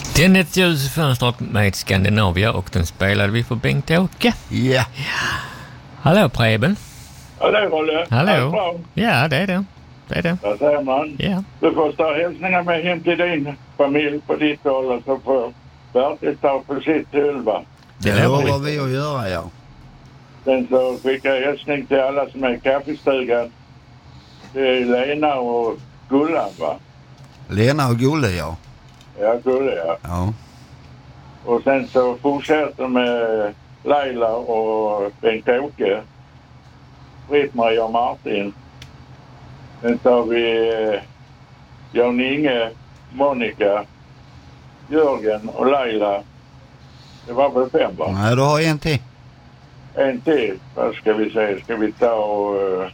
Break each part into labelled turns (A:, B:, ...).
A: Ett ljus i fönstret med Skandinavia och den spelade vi för Bengt-Åke.
B: Ja.
A: Hallå Preben.
C: Hallå Rolle.
A: Hallå. Ja, det är det.
C: Vad säger man?
A: Ja.
C: Du får stå hälsningar med hem till din familj på ditt håll och så får Bertil ta på sitt hulva.
B: Det lovar vi att göra, ja.
C: Sen så skickar jag hälsning till alla som är i kaffestugan. Det är Lena och Gullan, va?
B: Lena och Gulle, ja.
C: Ja, Gulle, ja.
B: Ja.
C: Och sen så fortsätter med Laila och Bengt-Åke, Britt-Marie och Martin. Sen tar vi Jan-Inge, Monica, Jörgen och Laila. Det var väl 5, va?
B: Nej, du har en till.
C: En till. Vad ska vi säga? Ska vi ta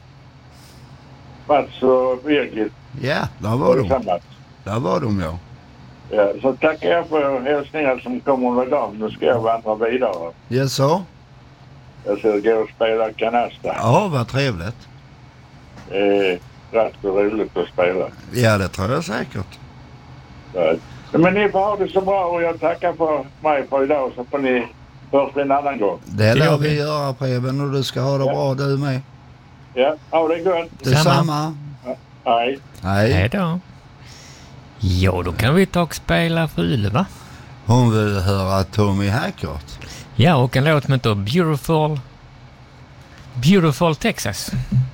C: Mats och Birgit?
B: Ja, där var de.
C: Tillsammans.
B: Där var de, ja.
C: Ja, så tackar jag för hälsningar som kommer med dem. Nu ska jag vandra vidare.
B: Ja, så.
C: Jag ska gå och spela kanasta.
B: Ja, vad trevligt.
C: Rätt och roligt att spela.
B: Ja, det tror jag säkert.
C: Så. Men ni får ha det så bra och jag tackar för mig för idag, så får ni hörs en annan gång.
B: Det lär vi göra, Preben, och du ska ha det bra du med.
C: Ja, ha det gott.
B: Detsamma.
C: Hej.
A: Hej då. Ja, då kan vi ta och spela för Ylva.
B: Hon vill höra Tommy Hackert.
A: Ja, och en låt som heter Beautiful Texas.